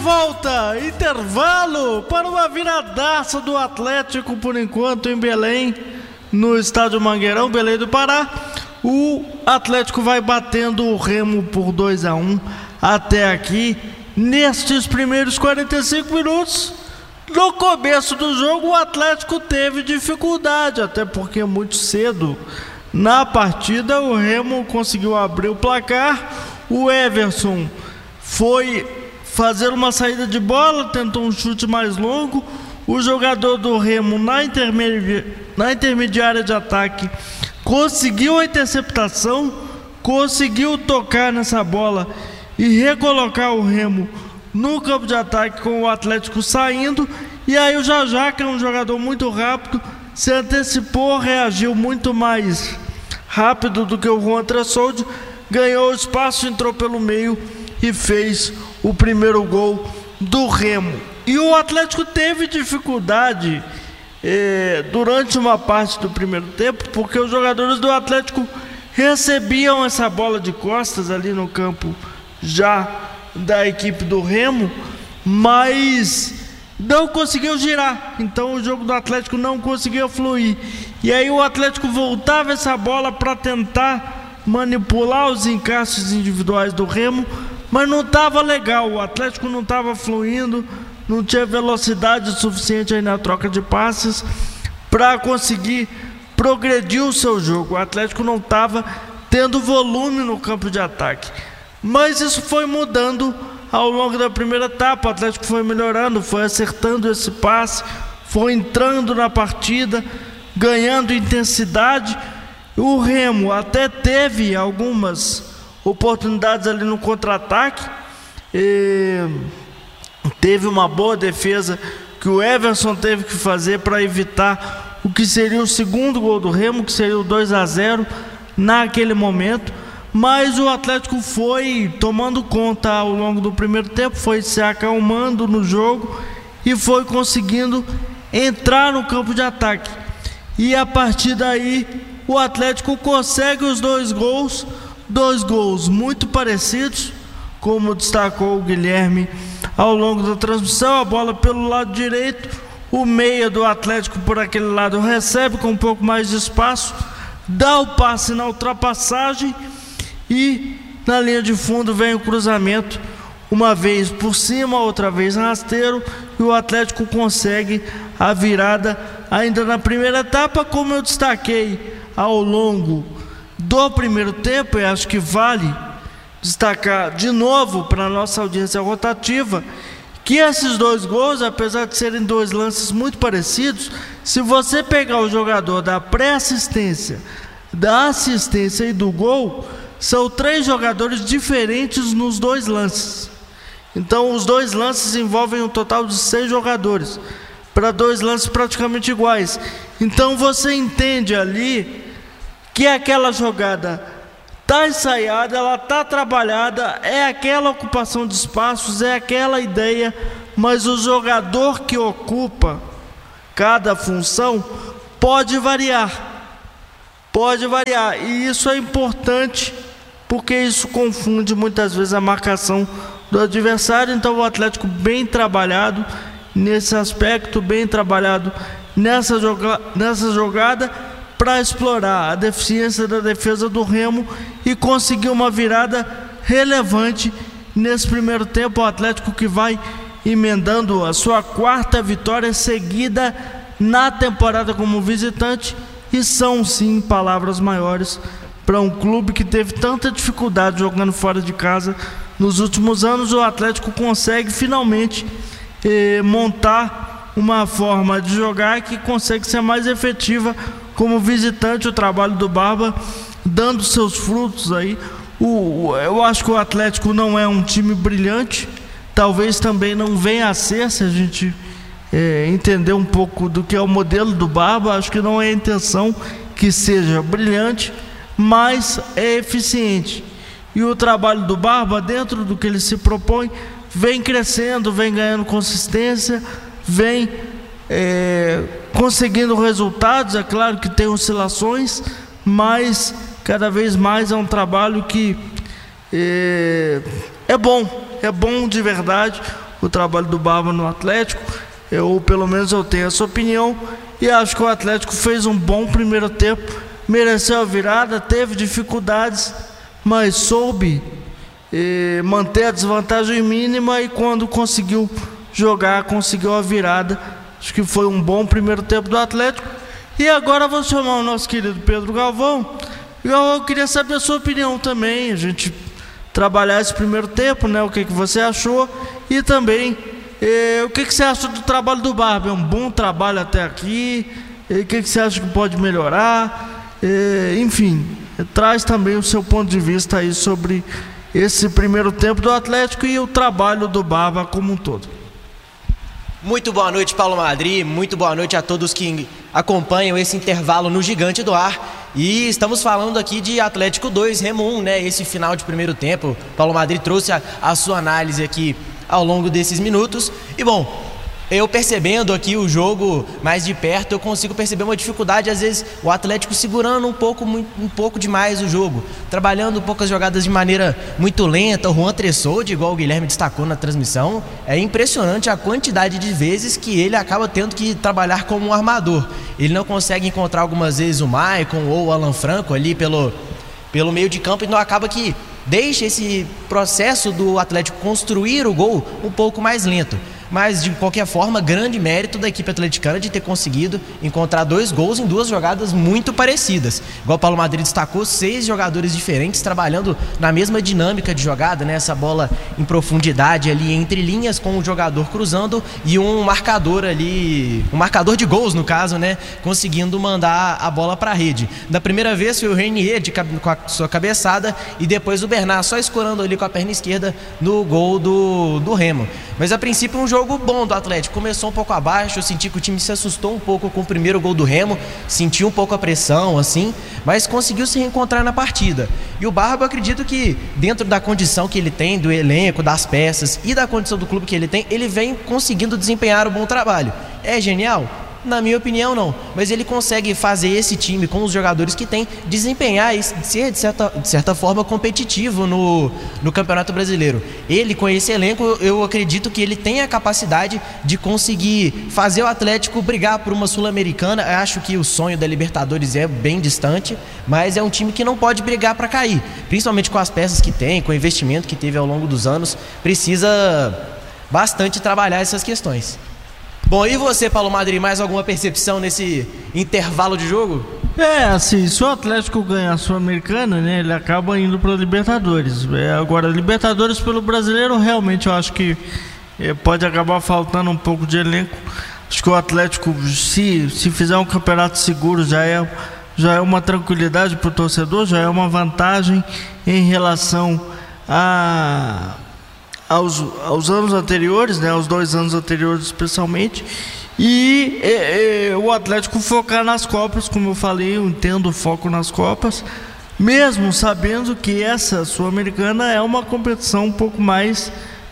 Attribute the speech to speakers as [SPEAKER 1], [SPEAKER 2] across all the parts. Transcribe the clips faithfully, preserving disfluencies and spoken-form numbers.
[SPEAKER 1] volta, intervalo para uma viradaça do Atlético por enquanto em Belém, no estádio Mangueirão, Belém do Pará. O Atlético vai batendo o Remo por dois a um até aqui, nestes primeiros quarenta e cinco minutos. No começo do jogo o Atlético teve dificuldade, até porque muito cedo na partida o Remo conseguiu abrir o placar. O Everson foi fazer uma saída de bola, tentou um chute mais longo. O jogador do Remo na, intermedi... na intermediária de ataque conseguiu a interceptação, conseguiu tocar nessa bola e recolocar o Remo no campo de ataque com o Atlético saindo. E aí o Jajá, que é um jogador muito rápido, se antecipou, reagiu muito mais rápido do que o Juan Tressoldi, ganhou espaço, entrou pelo meio e fez o primeiro gol do Remo. E o Atlético teve dificuldade eh, durante uma parte do primeiro tempo, porque os jogadores do Atlético recebiam essa bola de costas ali no campo já da equipe do Remo, mas não conseguiu girar. Então o jogo do Atlético não conseguia fluir. E aí o Atlético voltava essa bola para tentar manipular os encaixes individuais do Remo, mas não estava legal. O Atlético não estava fluindo, não tinha velocidade suficiente aí na troca de passes para conseguir progredir o seu jogo. O Atlético não estava tendo volume no campo de ataque. Mas isso foi mudando ao longo da primeira etapa. O Atlético foi melhorando, foi acertando esse passe, foi entrando na partida, ganhando intensidade. O Remo até teve algumas oportunidades ali no contra-ataque. E teve uma boa defesa que o Everson teve que fazer para evitar o que seria o segundo gol do Remo, que seria o dois a zero naquele momento. Mas o Atlético foi tomando conta ao longo do primeiro tempo, foi se acalmando no jogo e foi conseguindo entrar no campo de ataque. E a partir daí o Atlético consegue os dois gols, dois gols muito parecidos, como destacou o Guilherme ao longo da transmissão. A bola pelo lado direito, o meia do Atlético por aquele lado recebe com um pouco mais de espaço, dá o passe na ultrapassagem e na linha de fundo vem o cruzamento, uma vez por cima, outra vez rasteiro, e o Atlético consegue a virada ainda na primeira etapa. Como eu destaquei ao longo do primeiro tempo, e acho que vale destacar de novo para a nossa audiência rotativa, que esses dois gols, apesar de serem dois lances muito parecidos, se você pegar o jogador da pré-assistência, da assistência e do gol, são três jogadores diferentes nos dois lances. Então os dois lances envolvem um total de seis jogadores, para dois lances praticamente iguais. Então você entende ali que aquela jogada está ensaiada, ela está trabalhada, é aquela ocupação de espaços, é aquela ideia, mas o jogador que ocupa cada função pode variar. Pode variar, e isso é importante, porque isso confunde muitas vezes a marcação do adversário. Então o Atlético bem trabalhado nesse aspecto, bem trabalhado nessa, joga nessa jogada para explorar a deficiência da defesa do Remo e conseguir uma virada relevante nesse primeiro tempo. O Atlético que vai emendando a sua quarta vitória seguida na temporada como visitante, e são sim palavras maiores para um clube que teve tanta dificuldade jogando fora de casa nos últimos anos. O Atlético consegue finalmente eh, montar uma forma de jogar que consegue ser mais efetiva como visitante. O trabalho do Barba dando seus frutos aí. O, o, eu acho que o Atlético não é um time brilhante, talvez também não venha a ser, se a gente é, entender um pouco do que é o modelo do Barba. Acho que não é a intenção que seja brilhante, mas é eficiente. E o trabalho do Barba, dentro do que ele se propõe, vem crescendo, vem ganhando consistência, vem é, conseguindo resultados. É claro que tem oscilações, mas cada vez mais é um trabalho que é, é bom, é bom de verdade. o trabalho do Barba no Atlético, eu, pelo menos eu tenho essa opinião, e acho que o Atlético fez um bom primeiro tempo, mereceu a virada, teve dificuldades, mas soube eh, manter a desvantagem mínima, e quando conseguiu jogar, conseguiu a virada. Acho que foi um bom primeiro tempo do Atlético. E agora vou chamar o nosso querido Pedro Galvão. Eu queria saber a sua opinião também, a gente trabalhar esse primeiro tempo, né? O que, que você achou, e também eh, o que, que você acha do trabalho do Barba. É um bom trabalho até aqui, eh, o que, que você acha que pode melhorar, eh, enfim, eh, traz também o seu ponto de vista aí sobre esse primeiro tempo do Atlético e o trabalho do Barba como um todo.
[SPEAKER 2] Muito boa noite, Paulo Madri, muito boa noite a todos que acompanham esse intervalo no Gigante do Ar. E estamos falando aqui de Atlético dois, Remo um, né? Esse final de primeiro tempo. Paulo Madri trouxe a, a sua análise aqui ao longo desses minutos. E bom, eu percebendo aqui o jogo mais de perto, eu consigo perceber uma dificuldade, às vezes o Atlético segurando um pouco, muito, um pouco demais o jogo, trabalhando poucas jogadas de maneira muito lenta. O Juan Tressoldi, igual o Guilherme destacou na transmissão, é impressionante a quantidade de vezes que ele acaba tendo que trabalhar como um armador. Ele não consegue encontrar algumas vezes o Maicon ou o Alan Franco ali pelo, pelo meio de campo, e não acaba que deixa esse processo do Atlético construir o gol um pouco mais lento. Mas, de qualquer forma, grande mérito da equipe atleticana de ter conseguido encontrar dois gols em duas jogadas muito parecidas. Igual o Paulo Madri destacou, seis jogadores diferentes trabalhando na mesma dinâmica de jogada, né? Essa bola em profundidade ali entre linhas, com o jogador cruzando e um marcador ali, um marcador de gols no caso, né? Conseguindo mandar a bola para a rede. Da primeira vez foi o Renier de, com a sua cabeçada, e depois o Bernard só escorando ali com a perna esquerda no gol do, do Remo. Mas a princípio um jogo bom do Atlético, começou um pouco abaixo, eu senti que o time se assustou um pouco com o primeiro gol do Remo, sentiu um pouco a pressão assim, mas conseguiu se reencontrar na partida. E o Barba, eu acredito que dentro da condição que ele tem, do elenco, das peças e da condição do clube que ele tem, ele vem conseguindo desempenhar um bom trabalho. É genial? Na minha opinião, não. Mas ele consegue fazer esse time, com os jogadores que tem, desempenhar e ser, de certa, de certa forma, competitivo no, no Campeonato Brasileiro. Ele, com esse elenco, eu acredito que ele tem a capacidade de conseguir fazer o Atlético brigar por uma Sul-Americana. Eu acho que o sonho da Libertadores é bem distante, mas é um time que não pode brigar para cair. Principalmente com as peças que tem, com o investimento que teve ao longo dos anos. Precisa bastante trabalhar essas questões. Bom, e você, Paulo Madri, mais alguma percepção nesse intervalo de jogo?
[SPEAKER 1] É, assim, se o Atlético ganhar a Sul-Americana, né, ele acaba indo para a Libertadores. É, agora, Libertadores pelo Brasileiro, realmente eu acho que é, pode acabar faltando um pouco de elenco. Acho que o Atlético, se, se fizer um campeonato seguro, já é, já é uma tranquilidade para o torcedor, já é uma vantagem em relação a... Aos, aos anos anteriores, né, aos dois anos anteriores especialmente, e é, é, o Atlético focar nas Copas, como eu falei, eu entendo o foco nas Copas, mesmo sabendo que essa Sul-Americana é uma competição um pouco mais,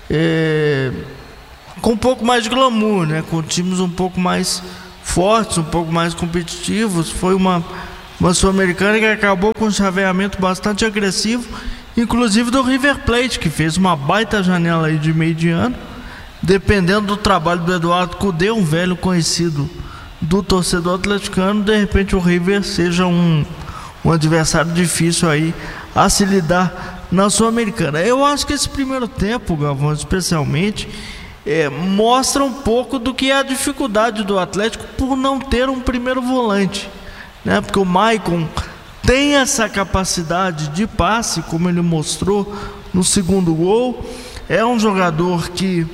[SPEAKER 1] é, com um pouco mais de glamour, né, com times um pouco mais fortes, um pouco mais competitivos. Foi uma, uma Sul-Americana que acabou com um chaveamento bastante agressivo, inclusive do River Plate, que fez uma baita janela aí de meio de ano. Dependendo do trabalho do Eduardo Cudê, um velho conhecido do torcedor atleticano, de repente o River seja um, um adversário difícil aí a se lidar na Sul-Americana. Eu acho que esse primeiro tempo, Galvão, especialmente, é, mostra um pouco do que é a dificuldade do Atlético por não ter um primeiro volante, né? Porque o Maicon tem essa capacidade de passe, como ele mostrou no segundo gol. É um jogador que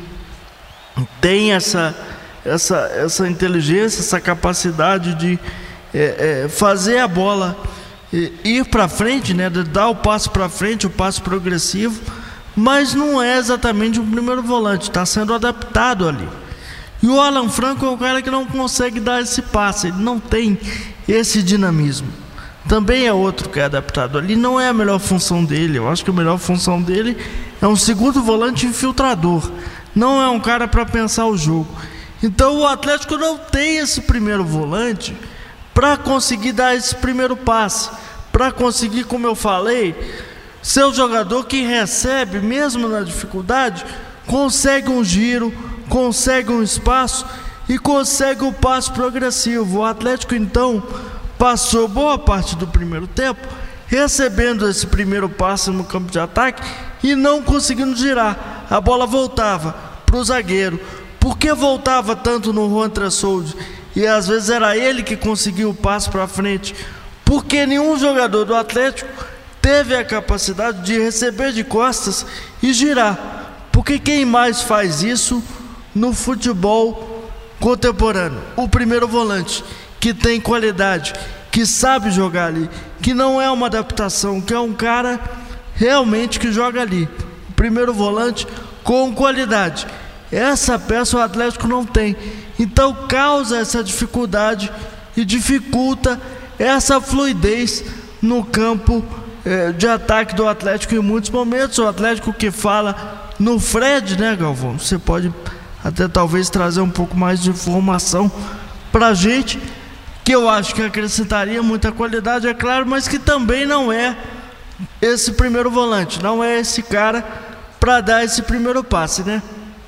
[SPEAKER 1] tem essa, essa, essa inteligência, essa capacidade de é, é, fazer a bola é, ir para frente, né? De dar o passo para frente, o passo progressivo, mas não é exatamente um primeiro volante, está sendo adaptado ali. E o Alan Franco é o cara que não consegue dar esse passe, ele não tem esse dinamismo. Também é outro que é adaptado ali, não é a melhor função dele. Eu acho que a melhor função dele é um segundo volante infiltrador, não é um cara para pensar o jogo. Então o Atlético não tem esse primeiro volante para conseguir dar esse primeiro passe, para conseguir, como eu falei, ser o jogador que recebe, mesmo na dificuldade, consegue um giro, consegue um espaço e consegue o passe progressivo. O Atlético então passou boa parte do primeiro tempo recebendo esse primeiro passe no campo de ataque e não conseguindo girar. A bola voltava para o zagueiro. Por que voltava tanto no Juan Tressoldi? E às vezes era ele que conseguia o passe para frente, porque nenhum jogador do Atlético teve a capacidade de receber de costas e girar. Porque quem mais faz isso no futebol contemporâneo? O primeiro volante, que tem qualidade, que sabe jogar ali, que não é uma adaptação, que é um cara realmente que joga ali. O primeiro volante com qualidade. Essa peça o Atlético não tem, então causa essa dificuldade e dificulta essa fluidez no campo eh, de ataque do Atlético em muitos momentos. O Atlético que fala no Fred, né, Galvão? Você pode até talvez trazer um pouco mais de informação pra gente, que eu acho que acrescentaria muita qualidade, é claro, mas que também não é esse primeiro volante, não é esse cara para dar esse primeiro passe, né?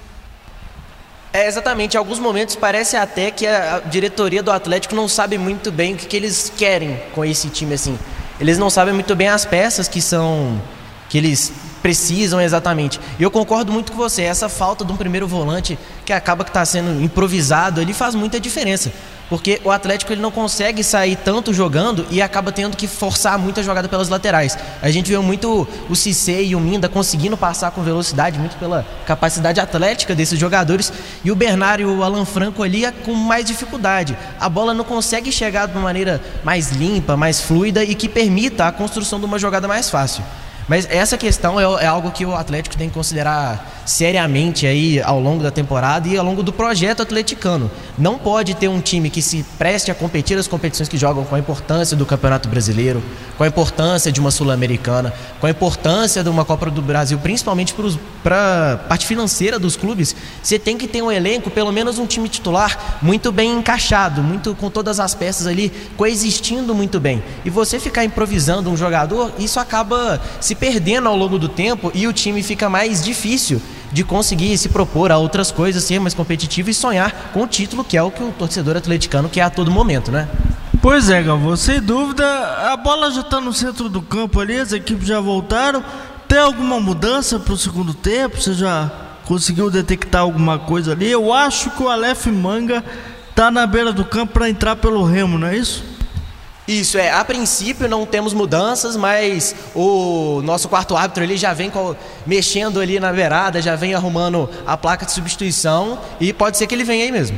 [SPEAKER 2] É, exatamente, em alguns momentos parece até que a diretoria do Atlético não sabe muito bem o que, que eles querem com esse time, assim. Eles não sabem muito bem as peças que são, que eles precisam exatamente. E eu concordo muito com você, essa falta de um primeiro volante que acaba que está sendo improvisado, ele faz muita diferença. Porque o Atlético ele não consegue sair tanto jogando e acaba tendo que forçar muita jogada pelas laterais. A gente viu muito o Cissé e o Minda conseguindo passar com velocidade, muito pela capacidade atlética desses jogadores, e o Bernard e o Alan Franco ali com mais dificuldade. A bola não consegue chegar de uma maneira mais limpa, mais fluida e que permita a construção de uma jogada mais fácil. Mas essa questão é, é algo que o Atlético tem que considerar seriamente aí ao longo da temporada e ao longo do projeto atleticano. Não pode ter um time que se preste a competir as competições que jogam, com a importância do Campeonato Brasileiro, com a importância de uma Sul-Americana, com a importância de uma Copa do Brasil, principalmente para a parte financeira dos clubes. Você tem que ter um elenco, pelo menos um time titular, muito bem encaixado, muito com todas as peças ali coexistindo muito bem. E você ficar improvisando um jogador, isso acaba se perdendo ao longo do tempo e o time fica mais difícil de conseguir se propor a outras coisas, ser mais competitivo e sonhar com o título, que é o que o torcedor atleticano quer a todo momento, né?
[SPEAKER 1] Pois é, Galvão, sem dúvida, a bola já está no centro do campo ali, as equipes já voltaram. Tem alguma mudança para o segundo tempo? Você já conseguiu detectar alguma coisa ali? Eu acho que o Aleph Manga está na beira do campo para entrar pelo Remo, não é isso?
[SPEAKER 2] Isso, é, a princípio não temos mudanças, mas o nosso quarto árbitro ele já vem com, mexendo ali na beirada, já vem arrumando a placa de substituição e pode ser que ele venha aí mesmo.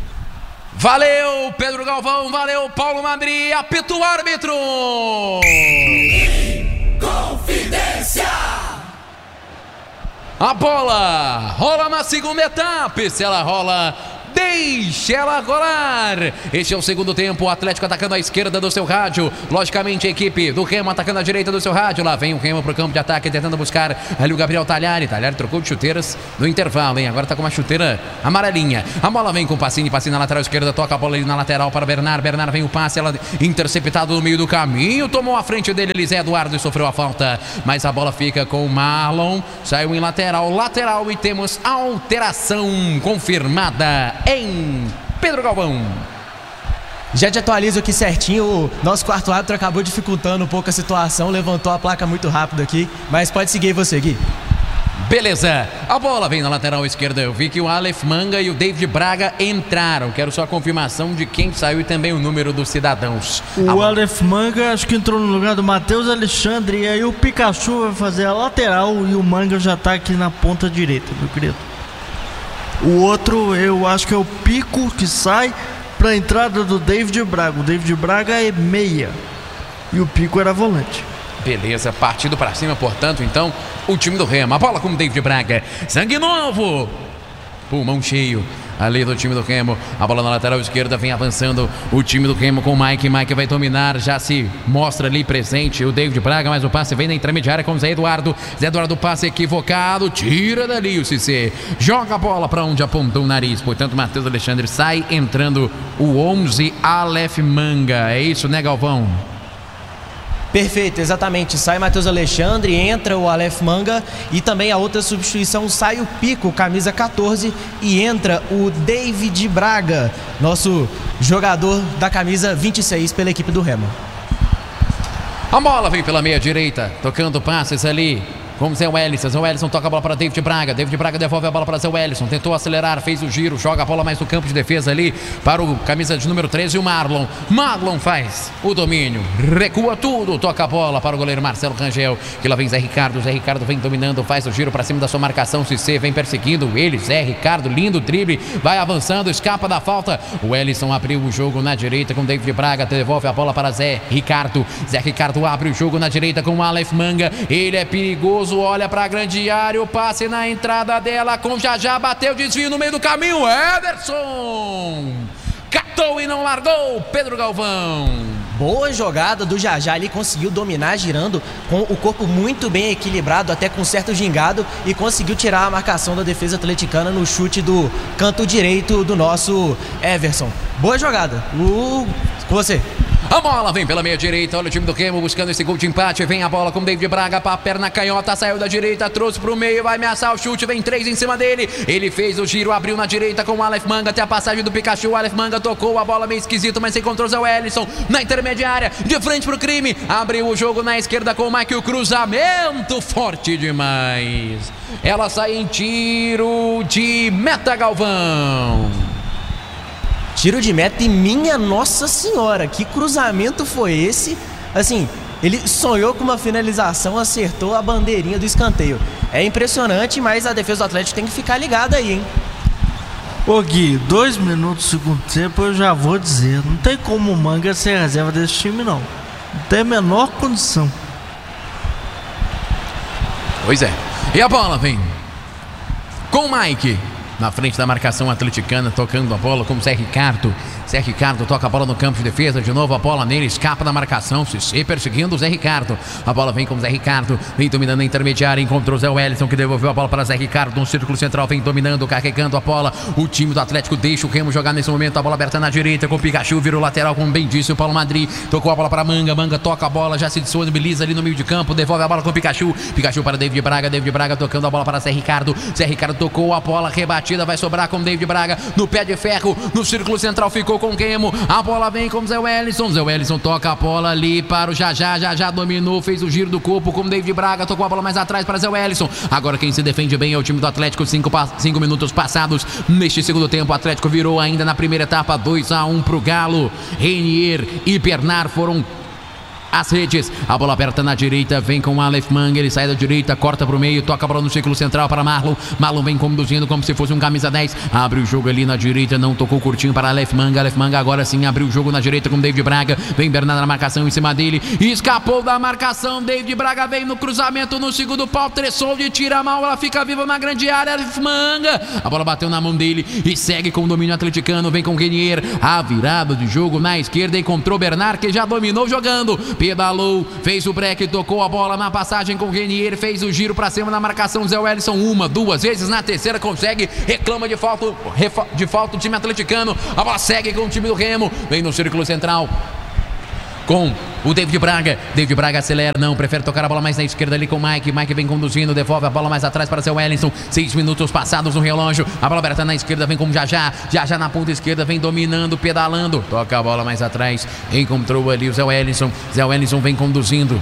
[SPEAKER 3] Valeu, Pedro Galvão, valeu, Paulo Madri, apita o árbitro! Confidência! A bola rola na segunda etapa, e se ela rola, deixe ela rolar. Este é o segundo tempo, o Atlético atacando à esquerda do seu rádio. Logicamente a equipe do Remo atacando à direita do seu rádio. Lá vem o Remo pro campo de ataque, tentando buscar ali o Gabriel Talhari. Talhari trocou de chuteiras no intervalo, hein? Agora tá com uma chuteira amarelinha. A bola vem com o Pacini, Pacini na lateral esquerda, toca a bola ali na lateral para Bernard. Bernard vem o passe, ela interceptado no meio do caminho, tomou a frente dele Elisé Eduardo e sofreu a falta, mas a bola fica com o Marlon, saiu em lateral, lateral e temos alteração confirmada em Pedro Galvão.
[SPEAKER 2] Já te atualizo aqui certinho, o nosso quarto árbitro acabou dificultando um pouco a situação, levantou a placa muito rápido aqui, mas pode seguir você, Gui.
[SPEAKER 3] Beleza, a bola vem na lateral esquerda. Eu vi que o Aleph Manga e o David Braga entraram. Quero só a confirmação de quem saiu e também o número dos cidadãos.
[SPEAKER 1] O a... Aleph Manga acho que entrou no lugar do Matheus Alexandre. E aí o Pikachu vai fazer a lateral e o Manga já tá aqui na ponta direita, meu querido. O outro eu acho que é o Pico que sai para a entrada do David Braga. O David Braga é meia e o Pico era volante.
[SPEAKER 3] Beleza, partido para cima, portanto, então, o time do Remo. A bola com o David Braga. Sangue novo. Pulmão cheio ali do time do Remo. A bola na lateral esquerda vem avançando o time do Remo com o Mike. Mike vai dominar, já se mostra ali presente o David Braga, mas o passe vem na intermediária com o Zé Eduardo. Zé Eduardo, passe equivocado, tira dali o Cissé. Joga a bola para onde apontou o nariz. Portanto, Matheus Alexandre sai entrando o onze Aleph Manga. É isso, né, Galvão?
[SPEAKER 2] Perfeito, exatamente. Sai Matheus Alexandre, entra o Aleph Manga e também a outra substituição, sai o Pico, camisa quatorze, e entra o David Braga, nosso jogador da camisa vinte e seis pela equipe do Remo.
[SPEAKER 3] A bola vem pela meia direita, tocando passes ali com Zé Wellison. Zé Wellison toca a bola para David Braga. David Braga devolve a bola para Zé Wellison. Tentou acelerar, fez o giro, joga a bola mais no campo de defesa ali para o camisa de número treze, o Marlon. Marlon faz o domínio, recua tudo, toca a bola para o goleiro Marcelo Rangel. Que lá vem Zé Ricardo. Zé Ricardo vem dominando, faz o giro para cima da sua marcação. Cissé vem perseguindo ele. Zé Ricardo, lindo drible, vai avançando, escapa da falta. O Wellison abriu o jogo na direita com David Braga. Devolve a bola para Zé Ricardo. Zé Ricardo abre o jogo na direita com o Aleph Manga. Ele é perigoso. Olha para a grande área, o passe na entrada dela com Jajá, bateu, desvio no meio do caminho, Ederson catou e não largou, Pedro Galvão.
[SPEAKER 2] Boa jogada do Jajá, ele conseguiu dominar girando com o corpo muito bem equilibrado, até com certo gingado, e conseguiu tirar a marcação da defesa atleticana no chute do canto direito do nosso Everson. Boa jogada, Lu, com você.
[SPEAKER 3] A bola vem pela meia direita, olha o time do Remo buscando esse gol de empate, vem a bola com o David Braga para a perna canhota, saiu da direita, trouxe para o meio, vai ameaçar o chute, vem três em cima dele, ele fez o giro, abriu na direita com o Aleph Manga, até a passagem do Pikachu, o Aleph Manga tocou a bola meio esquisito, mas encontrou o Zé Wellison na intermediária, de frente para o crime, abriu o jogo na esquerda com o Mike, o cruzamento forte demais, ela sai em tiro de meta, Galvão.
[SPEAKER 2] Tiro de meta e minha Nossa Senhora, que cruzamento foi esse? Assim, ele sonhou com uma finalização, acertou a bandeirinha do escanteio. É impressionante, mas a defesa do Atlético tem que ficar ligada aí, hein?
[SPEAKER 1] Ô Gui, dois minutos do segundo tempo eu já vou dizer, não tem como o Manga ser reserva desse time não. Não tem a menor condição.
[SPEAKER 3] Pois é. E a bola vem com o Mike na frente da marcação atleticana, tocando a bola com o Zé Ricardo. Zé Ricardo toca a bola no campo de defesa, de novo a bola nele, escapa da marcação, Cissé perseguindo o Zé Ricardo. A bola vem com o Zé Ricardo, vem dominando a intermediária, encontrou o Zé Wellison, que devolveu a bola para Zé Ricardo, no círculo central, vem dominando, carregando a bola. O time do Atlético deixa o Remo jogar nesse momento, a bola aberta na direita com o Pikachu, virou lateral, como bem disse o Paulo Madri, tocou a bola para Manga, Manga toca a bola, já se disponibiliza ali no meio de campo, devolve a bola com o Pikachu, Pikachu para David Braga, David Braga tocando a bola para Zé Ricardo, Zé Ricardo tocou a bola, rebatida, vai sobrar com David Braga, no pé de ferro, no círculo central ficou com o Remo. A bola vem com o Zé Wellison. Zé Wellison toca a bola ali para o Jajá. Jajá dominou, fez o giro do corpo com o David Braga. Tocou a bola mais atrás para Zé Wellison. Agora quem se defende bem é o time do Atlético. Cinco, cinco minutos passados neste segundo tempo. O Atlético virou ainda na primeira etapa. dois a um para o Galo. Reinier e Bernard foram as redes, a bola aberta na direita, vem com o Aleph Manga, ele sai da direita, corta para o meio, toca a bola no círculo central para Marlon, Marlon vem conduzindo como se fosse um camisa dez, abre o jogo ali na direita, não tocou curtinho para Aleph Manga, Aleph Manga agora sim abriu o jogo na direita com David Braga, vem Bernardo na marcação em cima dele, escapou da marcação, David Braga vem no cruzamento no segundo pau, Tressoldi tira a mão, ela fica viva na grande área, Aleph Manga, a bola bateu na mão dele e segue com o domínio atleticano, vem com o Renier, a virada de jogo na esquerda, encontrou Bernard que já dominou jogando, pedalou, fez o break, tocou a bola na passagem com o Renier, fez o giro pra cima na marcação, Zé Wellison uma, duas vezes, na terceira consegue, reclama de falta, de falta o time atleticano, a bola segue com o time do Remo, vem no círculo central com o David Braga, David Braga acelera, não, prefere tocar a bola mais na esquerda ali com o Mike, Mike vem conduzindo, devolve a bola mais atrás para Zé Wellison, seis minutos passados no relógio, a bola aberta na esquerda, vem com o Jajá, Jajá na ponta esquerda, vem dominando, pedalando, toca a bola mais atrás, encontrou ali o Zé Wellison, Zé Wellison vem conduzindo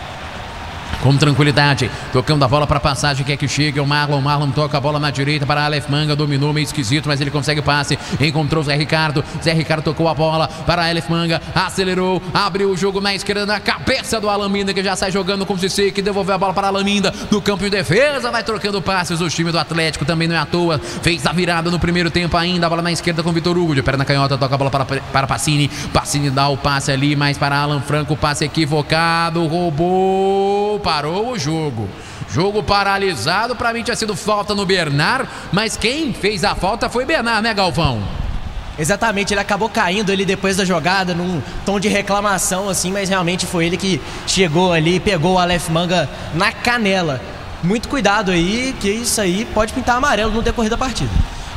[SPEAKER 3] com tranquilidade, tocando a bola para passagem, quer que chegue o Marlon, Marlon toca a bola na direita para Aleph Manga, dominou meio esquisito, mas ele consegue passe, encontrou o Zé Ricardo, Zé Ricardo tocou a bola para Aleph Manga, acelerou, abriu o jogo na esquerda, na cabeça do Alaminda, que já sai jogando com o Cissé, que devolveu a bola para Alaminda, no campo de defesa, vai trocando passes, o time do Atlético também não é à toa, fez a virada no primeiro tempo ainda, a bola na esquerda com o Vitor Hugo, de perna canhota, toca a bola para, para Pacini, Pacini dá o passe ali, mais para Alan Franco, passe equivocado, roubou, parou o jogo, jogo paralisado, para mim tinha sido falta no Bernard, mas quem fez a falta foi Bernard, né, Galvão?
[SPEAKER 2] Exatamente, ele acabou caindo ali depois da jogada, num tom de reclamação assim, mas realmente foi ele que chegou ali e pegou o Aleph Manga na canela. Muito cuidado aí, que isso aí pode pintar amarelo no decorrer da partida.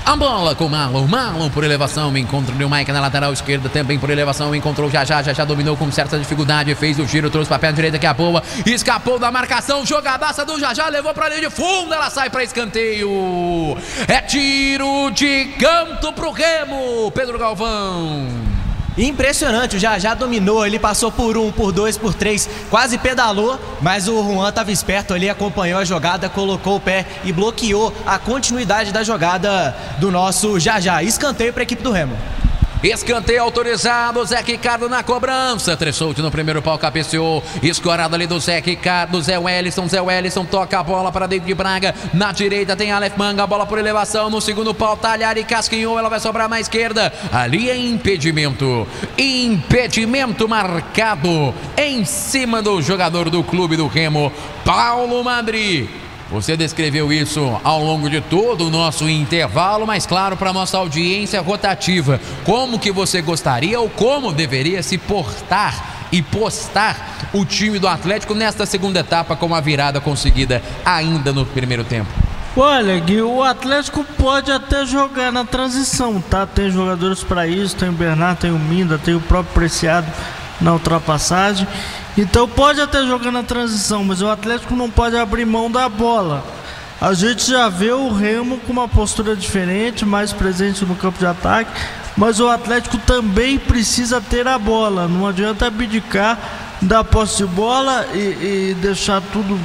[SPEAKER 3] A bola com o Marlon, Marlon por elevação, encontra o Mike na lateral esquerda, também por elevação, encontrou já já, já já dominou com certa dificuldade, fez o giro, trouxe para a perna direita que é a boa, escapou da marcação, jogadaça do já já, levou para a linha de fundo, ela sai para escanteio, é tiro de canto pro Remo, Pedro Galvão.
[SPEAKER 2] Impressionante, o Jajá dominou, ele passou por um, por dois, por três, quase pedalou, mas o Juan estava esperto ali, acompanhou a jogada, colocou o pé e bloqueou a continuidade da jogada do nosso Jajá. Escanteio para a equipe do Remo.
[SPEAKER 3] Escanteio autorizado, Zé Ricardo na cobrança, Tressolte no primeiro pau, cabeceou, escorado ali do Zé Ricardo, Zé Wellison, Zé Wellison toca a bola para dentro de Braga, na direita tem Aleph Manga, a bola por elevação, no segundo pau, Talhari casquinhou, ela vai sobrar na esquerda, ali é impedimento, impedimento marcado em cima do jogador do clube do Remo, Paulo Madri. Você descreveu isso ao longo de todo o nosso intervalo, mas claro, para a nossa audiência rotativa, como que você gostaria ou como deveria se portar e postar o time do Atlético nesta segunda etapa com a virada conseguida ainda no primeiro tempo?
[SPEAKER 1] Olha, Gui, o Atlético pode até jogar na transição, tá? Tem jogadores para isso, tem o Bernardo, tem o Minda, tem o próprio Preciado na ultrapassagem. Então pode até jogar na transição, mas o Atlético não pode abrir mão da bola. A gente já vê o Remo com uma postura diferente, mais presente no campo de ataque, mas o Atlético também precisa ter a bola. Não adianta abdicar da posse de bola e, e deixar tudo,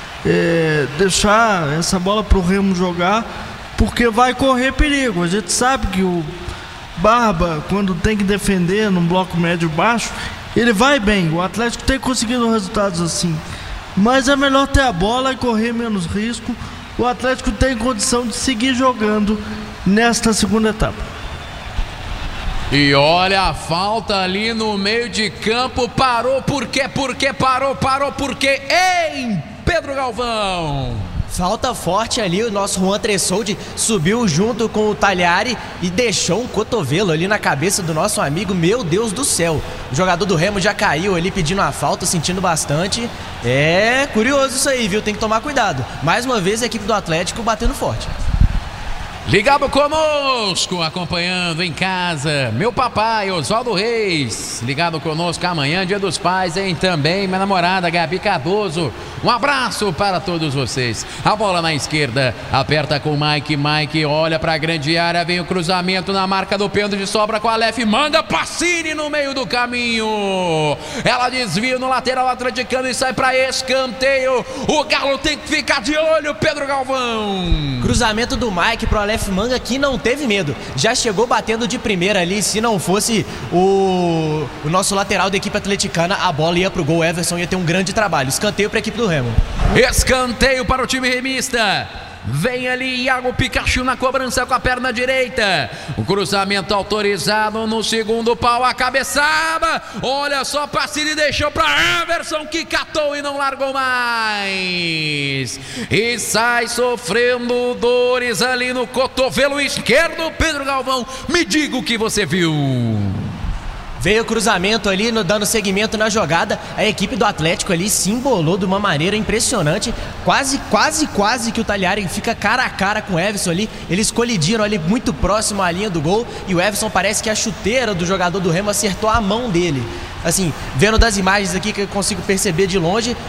[SPEAKER 1] é, deixar essa bola para o Remo jogar, porque vai correr perigo. A gente sabe que o Barba, quando tem que defender num bloco médio-baixo, ele vai bem. O Atlético tem conseguido resultados assim, mas é melhor ter a bola e correr menos risco. O Atlético tem condição de seguir jogando nesta segunda etapa.
[SPEAKER 3] E olha a falta ali no meio de campo. Parou por quê? Por quê? Parou, parou por quê? Em Pedro Galvão.
[SPEAKER 2] Falta forte ali, o nosso Juan Tressolte subiu junto com o Talhari e deixou um cotovelo ali na cabeça do nosso amigo, meu Deus do céu. O jogador do Remo já caiu ali pedindo a falta, sentindo bastante. É curioso isso aí, viu? Tem que tomar cuidado. Mais uma vez a equipe do Atlético batendo forte.
[SPEAKER 3] Ligado conosco, acompanhando em casa, meu papai, Oswaldo Reis, ligado conosco amanhã, Dia dos Pais, hein? Também minha namorada, Gabi Cardoso. Um abraço para todos vocês. A bola na esquerda, aperta com o Mike, Mike olha para a grande área, vem o cruzamento na marca do pênalti de sobra com a Aleph Manga, Pacini no meio do caminho. Ela desvia no lateral atleticano e sai para escanteio. O Galo tem que ficar de olho, Pedro Galvão.
[SPEAKER 2] Cruzamento do Mike pro Aleph Manga, que não teve medo, já chegou batendo de primeira ali. Se não fosse o, o nosso lateral da equipe atleticana, a bola ia pro gol. O Everson ia ter um grande trabalho. Escanteio para a equipe do Remo.
[SPEAKER 3] Escanteio para o time remista. Vem ali Iago Pikachu na cobrança com a perna direita. O cruzamento autorizado no segundo pau, a cabeçada. Olha só, Pacini deixou para Everson, que catou e não largou mais. E sai sofrendo dores ali no cotovelo esquerdo. Pedro Galvão, me diga o que você viu.
[SPEAKER 2] Veio o cruzamento ali, no, dando seguimento na jogada. A equipe do Atlético ali se embolou de uma maneira impressionante. Quase, quase, quase que o Talhari fica cara a cara com o Everson ali. Eles colidiram ali muito próximo à linha do gol. E o Everson, parece que a chuteira do jogador do Remo acertou a mão dele. Assim, vendo das imagens aqui que eu consigo perceber de longe,